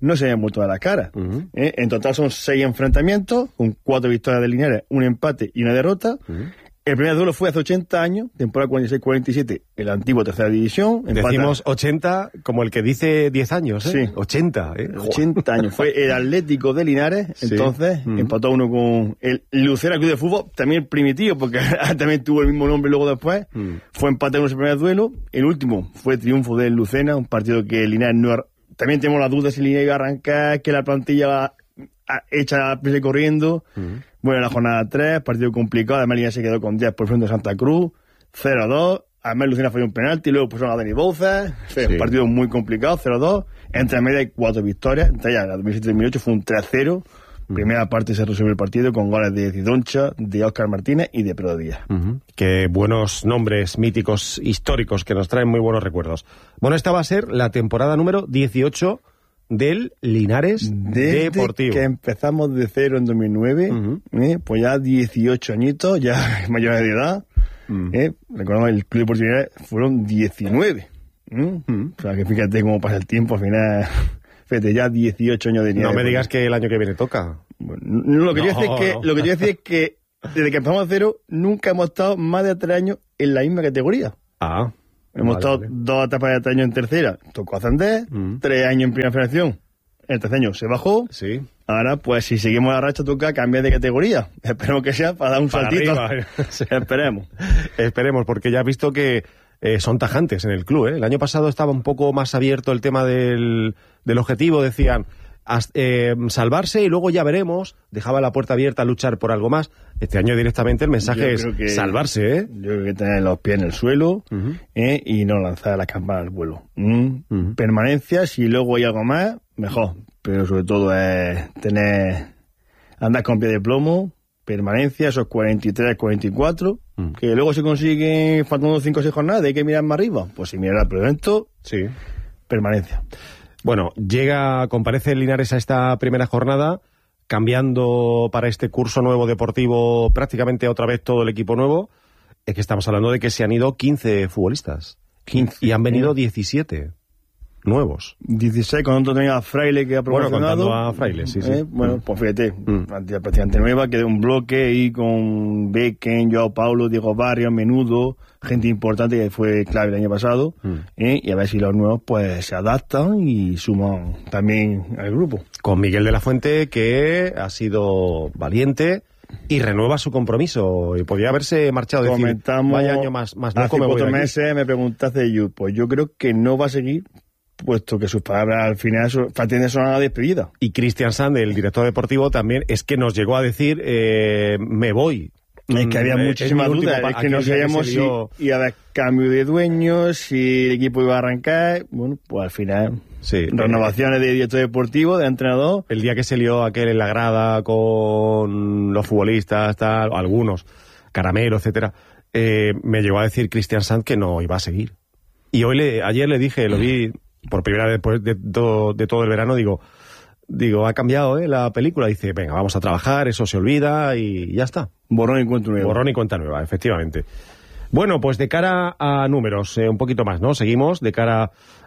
no se habían vuelto a la cara. En total son 6 enfrentamientos, con 4 victorias de Linares, un empate y una derrota. El primer duelo fue hace 80 años, temporada 46-47, el antiguo tercera división. Decimos 80 como el que dice 10 años, ¿eh? Sí. 80, ¿eh? 80 años. Fue el Atlético de Linares, entonces empató uno con el Lucena Club de Fútbol, también primitivo, porque también tuvo el mismo nombre luego después. Fue empate en ese primer duelo. El último fue triunfo del Lucena, un partido que Linares no... También tenemos la duda si Linares iba a arrancar, que la plantilla hecha corriendo. Bueno, en la jornada 3, partido complicado, además Linares se quedó con 10 por frente de Santa Cruz, 0-2, además Lucena falló un penalti, luego pusieron a Dani Bouza, un partido muy complicado, 0-2, entre media hay 4 victorias, entre ellas la 2007-2008 fue un 3-0, primera parte se resolvió el partido con goles de Zidoncha, de Óscar Martínez y de Pedro Díaz. Qué buenos nombres míticos, históricos, que nos traen muy buenos recuerdos. Bueno, esta va a ser la temporada número 18 del Linares Deportivo. Que empezamos de 0 en 2009, pues ya 18 añitos, ya mayores de edad. Recordamos el Club Deportivo Linares fueron 19. O sea, que fíjate cómo pasa el tiempo, al final, fíjate, ya 18 años de Linares. No me digas que el año que viene toca. Bueno, lo que yo decía es que desde que empezamos de 0, nunca hemos estado más de 3 años en la misma categoría. Hemos estado 2 etapas de 3 años en tercera, tocó ascender, 3 años en primera federación, el tercer año se bajó. Ahora, pues si seguimos la racha, toca cambiar de categoría. Esperemos que sea para dar un saltito. Esperemos, porque ya has visto que son tajantes en el club, ¿eh? El año pasado estaba un poco más abierto el tema del objetivo, decían salvarse y luego ya veremos, dejaba la puerta abierta a luchar por algo más. Este año directamente el mensaje es salvarse, ¿eh? Yo creo que tener los pies en el suelo y no lanzar la campana al vuelo. Permanencia, si luego hay algo más, mejor, pero sobre todo es andar con pie de plomo, permanencia, esos 43, 44, que luego se consigue faltando 5 o 6 jornadas, hay que mirar más arriba, pues si mirar el evento, permanencia. Bueno, comparece Linares a esta primera jornada, cambiando para este curso nuevo deportivo prácticamente otra vez todo el equipo nuevo. Es que estamos hablando de que se han ido 15 futbolistas. 15. Y han venido 17 nuevos. 16, con otro tenía a Fraile que ha promocionado. Bueno, contando a Fraile, sí. Bueno, pues fíjate, plantilla prácticamente nueva, que de un bloque ahí con Becken, Joao Paulo, Diego Barrios, Menudo, gente importante que fue clave el año pasado, y a ver si los nuevos pues se adaptan y suman también al grupo. Con Miguel de la Fuente, que ha sido valiente y renueva su compromiso, y podría haberse marchado, decir, vaya año más loco. Hace 4 meses me preguntaste, pues yo creo que no va a seguir, puesto que sus palabras al final son una despedida. Y Cristian Sand, el director deportivo, también es que nos llegó a decir, me voy. Es que había muchísimas dudas, es que no sabíamos si iba a haber cambio de dueños, si el equipo iba a arrancar. Bueno, pues al final, renovaciones de director deportivo, de entrenador. El día que se lió aquel en la grada con los futbolistas, algunos, Caramelo, etcétera, me llegó a decir Cristian Sand que no iba a seguir. Y ayer le dije, lo vi por primera vez después de todo el verano, digo, ha cambiado la película. Dice, venga, vamos a trabajar, eso se olvida y ya está. Borrón y cuenta nueva. Borrón y cuenta nueva, efectivamente. Bueno, pues de cara a números, un poquito más, ¿no? Seguimos, de cara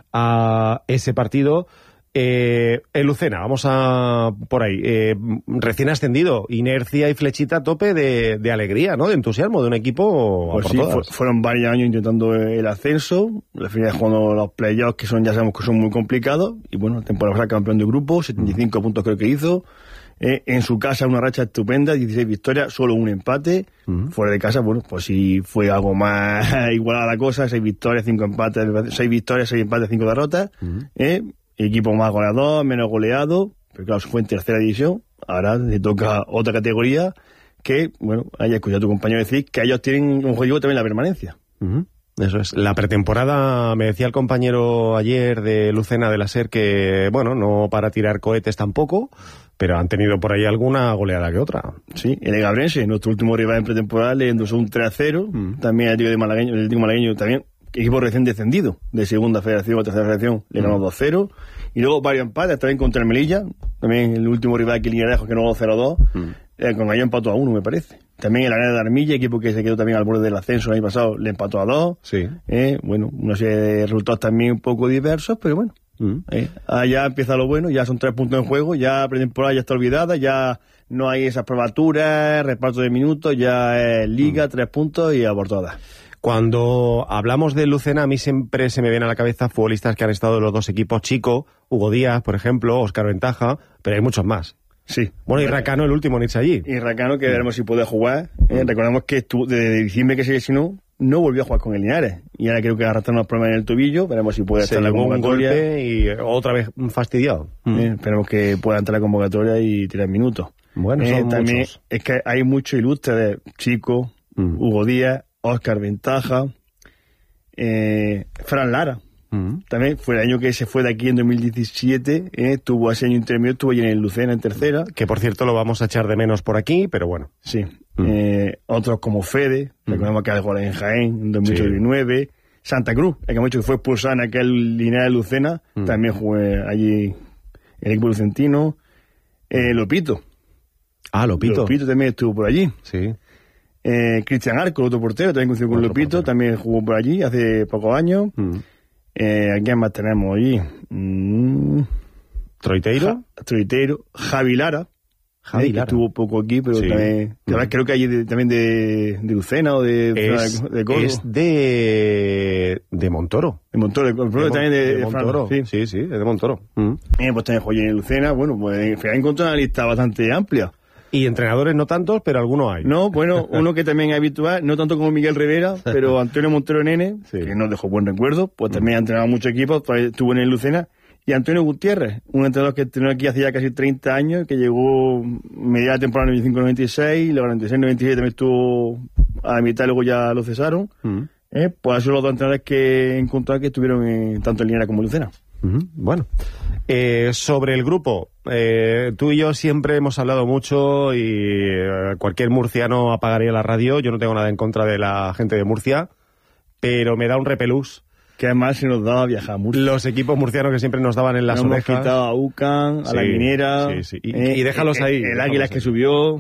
a ese partido. El Lucena, vamos por ahí. Recién ascendido, inercia y flechita a tope de alegría, ¿no? De entusiasmo de un equipo. Pues sí, fueron varios años intentando el ascenso, al final jugando los playoffs, que ya sabemos que son muy complicados, y bueno, temporada pasada campeón de grupo, 75 puntos creo que hizo. En su casa una racha estupenda, 16 victorias, solo un empate. Fuera de casa, bueno, pues sí fue algo más igual a la cosa, 6 victorias, 5 empates, 6 victorias, 6 empates, 5 derrotas. Equipo más goleador, menos goleado, pero claro, fue en tercera división. Ahora le toca otra categoría que, bueno, haya escuchado a tu compañero decir que ellos tienen un objetivo también la permanencia. Eso es. La pretemporada, me decía el compañero ayer de Lucena de la SER que, bueno, no para tirar cohetes tampoco, pero han tenido por ahí alguna goleada que otra. Sí, el Gabrense, nuestro último rival en pretemporada, le endosó un 3-0. También el Atlético Malagueño también, equipo recién descendido de segunda federación a tercera federación, le ganó 2-0. Y luego varios empates, también contra el Melilla, también el último rival que Linares, que no ganó 0-2. Con Gallo empató a 1, me parece. También el Arena de Armilla, equipo que se quedó también al borde del ascenso el año pasado, le empató a 2. Sí. Bueno, una serie de resultados también un poco diversos, pero bueno, Allá empieza lo bueno, ya son 3 puntos en juego, ya la pretemporada ya está olvidada, ya no hay esas probaturas, reparto de minutos, ya es liga, 3 puntos y a por todas. Cuando hablamos de Lucena, a mí siempre se me vienen a la cabeza futbolistas que han estado en los 2 equipos chicos, Hugo Díaz, por ejemplo, Óscar Ventaja, pero hay muchos más. Sí. Bueno, y Racano, el último en irse allí. Y Racano, que veremos si puede jugar. Recordemos que desde diciembre que se lesionó, no volvió a jugar con el Linares. Y ahora creo que arrastra unos problemas en el tobillo, veremos si puede estar en la convocatoria. Un golpe y otra vez fastidiado. Esperemos que pueda entrar a la convocatoria y tirar minutos. Bueno, son también muchos. Es que hay mucho ilustre de Chico, Hugo Díaz, Óscar Ventaja, Fran Lara. También fue el año que se fue de aquí en 2017, tuvo ese año intermedio, estuvo allí en el Lucena en tercera. Que por cierto lo vamos a echar de menos por aquí, pero bueno. Sí. Otros como Fede, recordemos que jugó en Jaén en 2019. Santa Cruz, el que hemos dicho que fue expulsado en aquel Linares de Lucena, también jugó allí el equipo lucentino. Lopito. Lopito también estuvo por allí. Sí. Cristian Arco, otro portero, también conoció con Lopito, también jugó por allí hace pocos años. ¿A quién más tenemos allí? ¿Troiteiro? Javi Lara. Que estuvo poco aquí, pero sí. También... creo que hay también de Lucena o de Córdoba. Es de Montoro. De Montoro, también de Montoro. Sí, es de Montoro. Pues también jugó en Lucena. Bueno, pues encontré una lista bastante amplia. Y entrenadores no tantos, pero algunos hay. No, bueno, uno que también es habitual, no tanto como Miguel Rivera, pero Antonio Montero Nene, que nos dejó buen recuerdo, pues también ha entrenado muchos equipos, estuvo en el Lucena. Y Antonio Gutiérrez, un entrenador que entrenó aquí hace ya casi 30 años, que llegó media de temporada 95-96, luego 96-97 también estuvo a la mitad, luego ya lo cesaron. Pues han sido los 2 entrenadores que he encontrado que estuvieron tanto en Linares como en Lucena. Bueno, sobre el grupo, tú y yo siempre hemos hablado mucho y cualquier murciano apagaría la radio. Yo no tengo nada en contra de la gente de Murcia, pero me da un repelús. Que además se nos daba viajar a Murcia. Los equipos murcianos que siempre nos daban en las orejas. Hemos quitado a UCAN, a la Guinera. Y déjalos ahí. El Águilas que subió.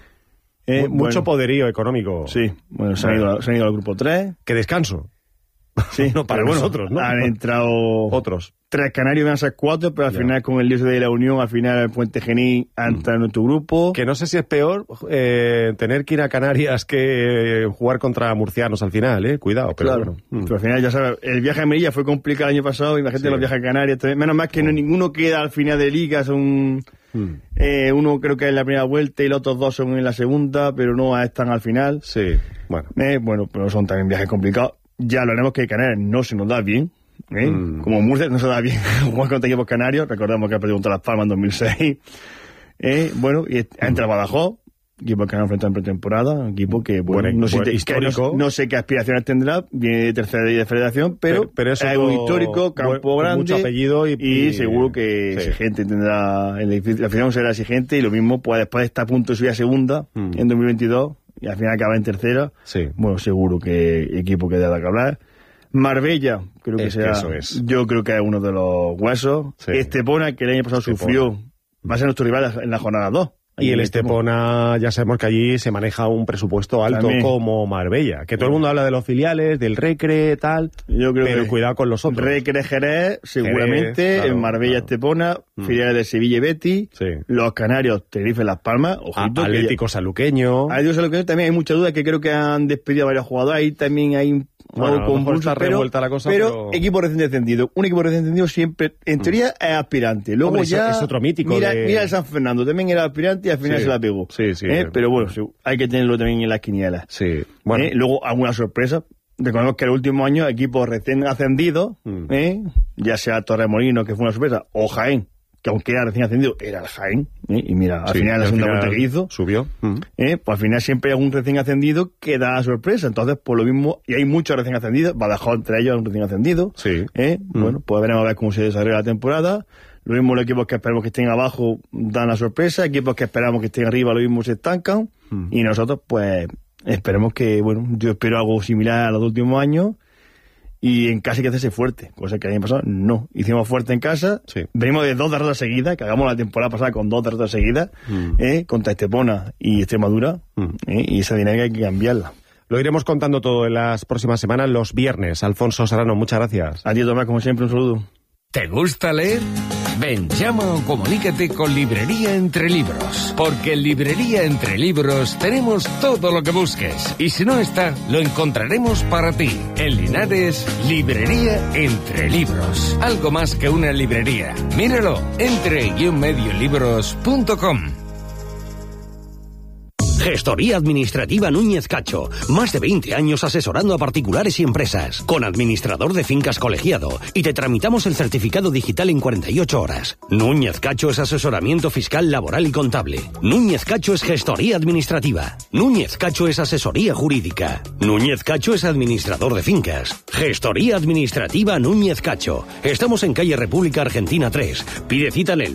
Mucho poderío económico. Sí, bueno, se han ido al grupo 3. ¡Qué descanso! Sí, no para nosotros, ¿no? Han entrado otros. 3 canarios, van a ser 4, pero al final con el lío de la Unión, al final el Puente Genil ha entrado en nuestro grupo. Que no sé si es peor tener que ir a Canarias que jugar contra murcianos al final, cuidado. Pero claro, pero al final ya sabes, el viaje a Melilla fue complicado el año pasado y la gente los viaja a Canarias. Menos mal que ninguno queda al final de liga, son... uno creo que es en la primera vuelta y los otros 2 son en la segunda, pero no están al final. Sí, bueno. Bueno, pero son también viajes complicados. Ya lo haremos que Canarias no se nos da bien. Como Murcia no se da bien jugar contra equipos canarios. Recordemos que ha perdido contra Las Palmas en 2006. Bueno, y entra Badajoz, equipo que han enfrentado en pretemporada, equipo que histórico. No sé qué aspiraciones tendrá, viene de tercera de federación, pero es un histórico, campo grande, mucho apellido y seguro que exigente tendrá, la afición será exigente, y lo mismo pues después está a punto de subir a segunda en 2022 y al final acaba en tercera. Bueno, seguro que equipo que da que hablar. Marbella, creo que será. Yo creo que es uno de los huesos. Estepona, que el año pasado sufrió, va a ser nuestro rival en la jornada 2. Y el Estepona, ya sabemos que allí se maneja un presupuesto alto también, como Marbella. Que todo el mundo habla de los filiales, del Recre, tal. Yo creo pero cuidado con los otros. Recre, Jerez, seguramente. En Marbella, Estepona, filiales de Sevilla y Betis. Los Canarios, Tenerife, Las Palmas. Ojito. Atlético Saluqueño. Atlético Saluqueño también hay mucha duda, que creo que han despedido a varios jugadores. Ahí también hay pero equipo recién descendido. Un equipo recién descendido siempre, en teoría, es aspirante. Luego hombre, ya es otro mítico. Mira el San Fernando, también era aspirante y al final se la pegó. Pero bueno, hay que tenerlo también en las quinielas. Bueno. Luego, alguna sorpresa. Recordemos que en el último año, equipos recién ascendidos, ya sea Torremolinos, que fue una sorpresa, o Jaén, que aunque era recién ascendido, era el Jaén, y mira, al final la segunda vuelta que hizo subió, pues al final siempre hay un recién ascendido que da sorpresa. Entonces, por lo mismo, y hay muchos recién ascendidos, Badajoz entre ellos un recién ascendido. Bueno, pues veremos a ver cómo se desarrolla la temporada. Lo mismo los equipos que esperamos que estén abajo dan la sorpresa, equipos que esperamos que estén arriba lo mismo se estancan, y nosotros pues esperemos que, bueno, yo espero algo similar a los últimos años. Y en casa hay que hacerse fuerte, cosa que el año pasado no. Hicimos fuerte en casa, venimos de 2 derrotas seguidas, que hagamos la temporada pasada con 2 derrotas seguidas, contra Estepona y Extremadura, y esa dinámica hay que cambiarla. Lo iremos contando todo en las próximas semanas, los viernes. Alfonso Serrano, muchas gracias. A ti, Tomás, como siempre, un saludo. ¿Te gusta leer? Ven, llama o comunícate con Librería Entre Libros, porque en Librería Entre Libros tenemos todo lo que busques, y si no está, lo encontraremos para ti. En Linares, Librería Entre Libros, algo más que una librería. Míralo, entre-mediolibros.com. Gestoría Administrativa Núñez Cacho. Más de 20 años asesorando a particulares y empresas. Con administrador de fincas colegiado. Y te tramitamos el certificado digital en 48 horas. Núñez Cacho es asesoramiento fiscal, laboral y contable. Núñez Cacho es gestoría administrativa. Núñez Cacho es asesoría jurídica. Núñez Cacho es administrador de fincas. Gestoría Administrativa Núñez Cacho. Estamos en calle República Argentina 3. Pide cita en el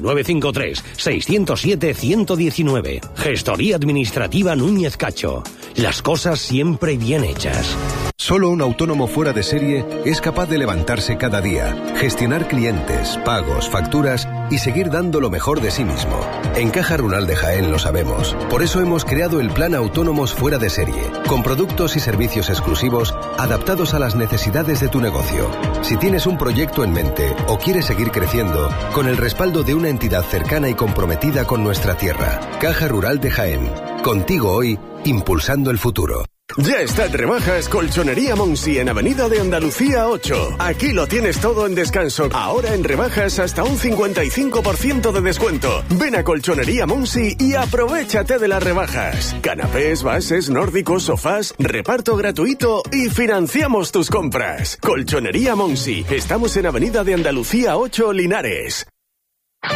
953-607-119. Gestoría Administrativa Núñez Cacho. Las cosas siempre bien hechas. Solo un autónomo fuera de serie es capaz de levantarse cada día, gestionar clientes, pagos, facturas y seguir dando lo mejor de sí mismo. En Caja Rural de Jaén lo sabemos. Por eso hemos creado el Plan Autónomos Fuera de Serie, con productos y servicios exclusivos adaptados a las necesidades de tu negocio. Si tienes un proyecto en mente o quieres seguir creciendo, con el respaldo de una entidad cercana y comprometida con nuestra tierra. Caja Rural de Jaén. Contigo hoy, impulsando el futuro. Ya está de rebajas Colchonería Monsi en Avenida de Andalucía 8. Aquí lo tienes todo en descanso. Ahora en rebajas hasta un 55% de descuento. Ven a Colchonería Monsi y aprovéchate de las rebajas. Canapés, bases, nórdicos, sofás, reparto gratuito y financiamos tus compras. Colchonería Monsi. Estamos en Avenida de Andalucía 8, Linares.